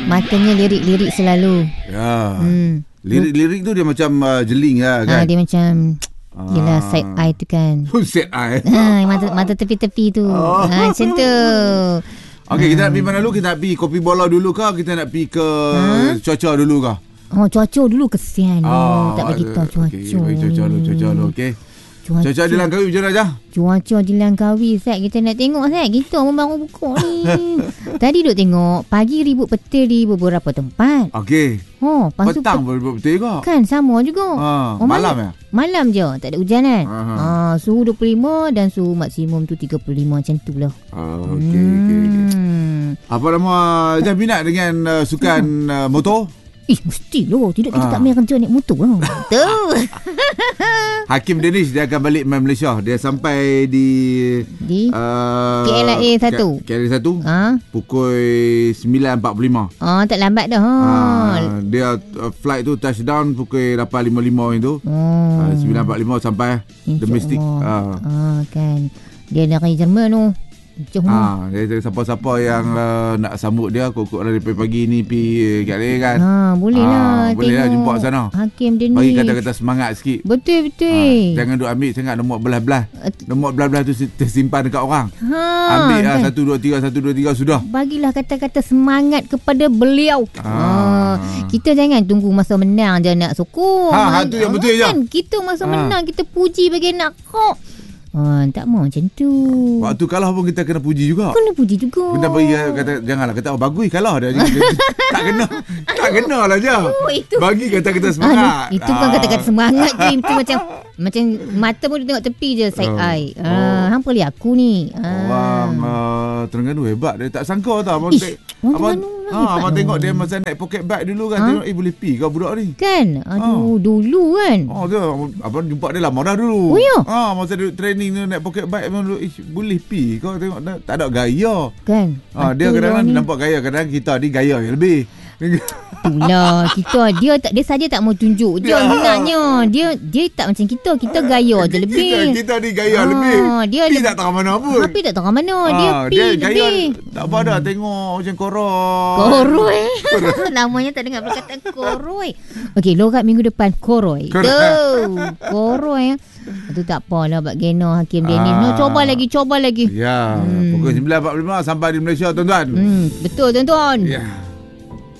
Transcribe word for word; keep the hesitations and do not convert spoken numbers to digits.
Matanya lirik-lirik selalu. Ya. Hmm. Lirik-lirik tu dia macam uh, jeling lah kan. Ah, dia macam yelah side eye tu kan. Side eye. Ha, mata mata tepi-tepi tu. Oh. Ha, macam tu. Okey, kita nak pergi mana dulu? Kita nak pergi Kopi Bola dulu kah? Kita nak pergi ke Ha? Cuaca dulu kah? Oh, cuaca dulu kesian. Oh, tak bagi tahu cuaca. Okey, bagi cuaca dulu, cuaca dulu. Okey. Cuaca, Cuaca di Langkawi macam mana aja? Cuaca di Langkawi, Sat. Kita nak tengok, Sat. Kita pun baru buka ni. Tadi duk tengok, pagi ribut petir di beberapa tempat. Okey. Oh, lepas tu Petang pe- pun betul juga. kan sama juga. Ha, Oh, malam ya? Malam je, tak ada hujan kan. Aha. Ah, suhu dua puluh lima dan suhu maksimum tu tiga puluh lima macam tu lah. Ah, okey, okey, okey. Hmm. Apa nama Jah minat dengan uh, sukan uh, motor? Eh, mesti lah. Tidak kita Ah. tak main kerja naik motor lah. Tu. Hakim Danish dia akan balik main Malaysia. Dia sampai di Di uh, K L A satu. K L A satu ha? pukul sembilan empat puluh lima. Oh, tak lambat dah. Ha. Ah, dia uh, flight tu touchdown pukul lapan lima puluh lima itu. Oh. Uh, sembilan empat puluh lima sampai domestik. InsyaAllah. Ah. Ah, kan. Dia dari Jerman tu. Jom. Ah, dia siapa-siapa yang uh, nak sambut dia kokok dari pagi ni pi K L A kan. Ha, boleh lah. Ah, boleh lah tengok jumpa sana. Hakim Danish. Bagi kata-kata semangat sikit. Betul, betul. Ha, jangan duk ambil sangat nombor belah-belah. Nombor belah-belah tu si- tersimpan dekat orang. Ha, Ambil lah kan? satu dua tiga satu dua tiga sudah. Bagilah kata-kata semangat kepada beliau. Ah. Ha, kita jangan tunggu masa menang je nak sokong. Ha, ha, tu yang betul je. Kan? Kita masa Ha. menang kita puji bagi nak kok. Ha, tak mau macam tu. Waktu kalah pun kita kena puji juga. Kena puji juga. Kita bagi kata janganlah kata oh bagus kalah dah. tak kena. Tak kena lah je. Oh, itu. Bagi kata-kata Ah, semangat. itu bukan kata-kata semangat je. Itu macam macam mata pun dia tengok tepi je side Oh. eye. Ah, hang boleh aku ni. Ah. Orang uh, Terengganu hebat. Dia tak sangka tau. Abang, Ish, te- orang abang, Terengganu lah ha, hebat abang tu. tengok dia masa naik pocket bag dulu kan. Ha? Tengok eh boleh pi kau budak ni. Kan? Aduh, dulu kan. Oh dia abang jumpa dia lama dah dulu. Oh, ya? Ha, masa dia training dia naik pocket bike abang dulu ish, boleh pi kau tengok tak, tak ada gaya. Kan? Ha, dia Betul kadang-kadang lah ni. nampak gaya, kadang-kadang kita ni gaya yang lebih. Itulah kita dia tak dia saja tak mau tunjuk je Ya. sebenarnya. Dia dia tak macam kita, kita gaya je lebih. Kita, kita ni gaya Ah, lebih. dia pi lebih- tak tahu mana pun. Tapi tak tahu mana dia Ah, pi dia gaya lebih. tak apa dah tengok macam koroi. Koroi. Namanya tak dengar perkataan koroi. Okey, logat minggu depan koroi. Koroi. Tu. Koroi. Itu tak apalah Pak Geno Hakim Danish. No, Ah. coba lagi, coba lagi. Ya, Hmm. pukul sembilan empat puluh lima sampai di Malaysia tuan-tuan. Hmm, betul tuan-tuan. Ya.